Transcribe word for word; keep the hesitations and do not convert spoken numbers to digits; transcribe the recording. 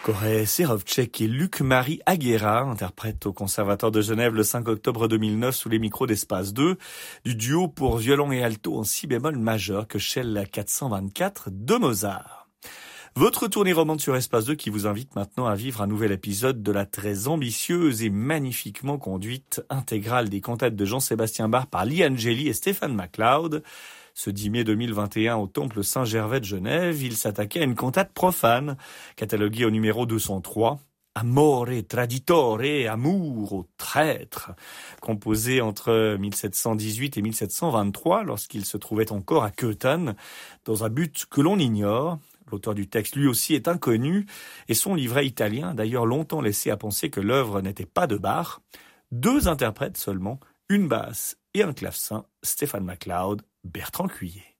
Corey Serovcek et Luc-Marie Aguera interprètent au Conservatoire de Genève le cinq octobre deux mille neuf sous les micros d'Espace deux du duo pour violon et alto en si bémol majeur que Shell quatre cent vingt-quatre de Mozart. Votre tournée romande sur Espace deux qui vous invite maintenant à vivre un nouvel épisode de la très ambitieuse et magnifiquement conduite intégrale des cantates de Jean-Sébastien Bach par Lee Angeli et Stephen MacLeod. Ce dix mai deux mille vingt et un au Temple Saint-Gervais de Genève, il s'attaquait à une cantate profane, cataloguée au numéro deux cent trois. Amore traditore, amour au traître, composé entre mille sept cent dix-huit et mille sept cent vingt-trois, lorsqu'il se trouvait encore à Köthen, dans un but que l'on ignore. L'auteur du texte, lui aussi, est inconnu, et son livret italien a d'ailleurs longtemps laissé à penser que l'œuvre n'était pas de Bach. Deux interprètes seulement, une basse et un clavecin, Stephen MacLeod, Bertrand Cuillet.